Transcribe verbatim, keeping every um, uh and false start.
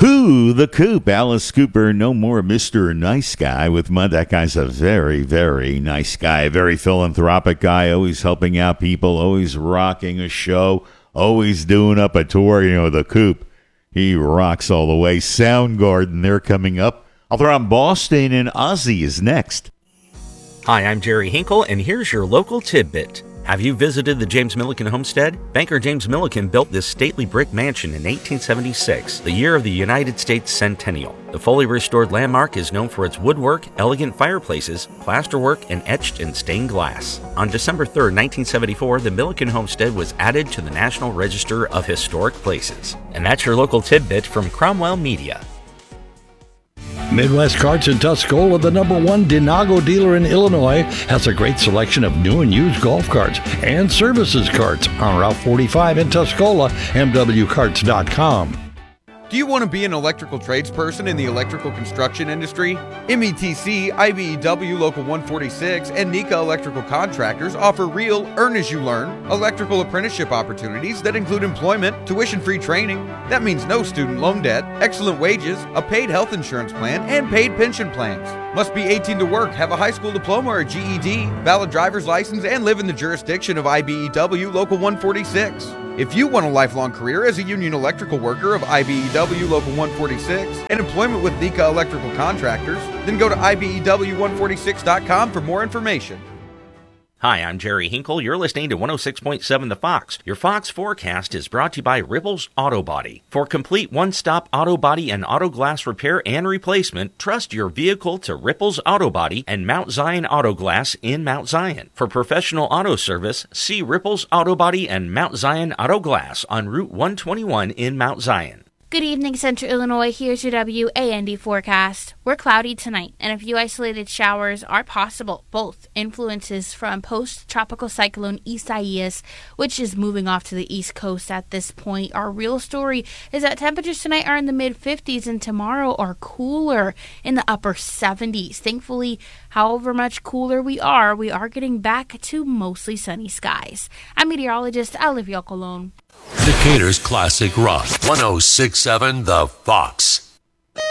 Who the Coop? Alice Cooper, no more Mister Nice Guy with Mud. That guy's a very, very nice guy, a very philanthropic guy, always helping out people, always rocking a show, always doing up a tour. You know, the Coop, he rocks all the way. Soundgarden, they're coming up. I'll throw on Boston, and Ozzy is next. Hi, I'm Jerry Hinkle, and here's your local tidbit. Have you visited the James Milliken homestead? Banker James Milliken built this stately brick mansion in eighteen seventy-six, the year of the United States centennial. The fully restored landmark is known for its woodwork, elegant fireplaces, plasterwork, and etched and stained glass. On December third, nineteen seventy-four, the Milliken homestead was added to the National Register of Historic Places. And that's your local tidbit from Cromwell Media. Midwest Carts in Tuscola, the number one Denago dealer in Illinois, has a great selection of new and used golf carts and services carts on Route forty-five in Tuscola, m w carts dot com. Do you want to be an electrical tradesperson in the electrical construction industry? M E T C, I B E W Local one forty-six, and Nika Electrical Contractors offer real earn-as-you-learn electrical apprenticeship opportunities that include employment, tuition-free training. That means no student loan debt, excellent wages, a paid health insurance plan, and paid pension plans. Must be eighteen to work, have a high school diploma or G E D, valid driver's license, and live in the jurisdiction of I B E W Local one forty-six. If you want a lifelong career as a union electrical worker of I B E W Local one forty-six and employment with Nika Electrical Contractors, then go to I B E W one forty-six dot com for more information. Hi, I'm Jerry Hinkle. You're listening to one oh six point seven The Fox. Your Fox forecast is brought to you by Ripples Auto Body. For complete one-stop auto body and auto glass repair and replacement, trust your vehicle to Ripples Auto Body and Mount Zion Auto Glass in Mount Zion. For professional auto service, see Ripples Auto Body and Mount Zion Auto Glass on Route one twenty-one in Mount Zion. Good evening, Central Illinois. Here's your W A N D forecast. We're cloudy tonight, and a few isolated showers are possible. Both influences from post-tropical cyclone Isaias, which is moving off to the east coast at this point. Our real story is that temperatures tonight are in the mid-fifties, and tomorrow are cooler in the upper seventies. Thankfully, however much cooler we are, we are getting back to mostly sunny skies. I'm meteorologist Olivia Colon. Decatur's Classic Rock, one oh six point seven The Fox.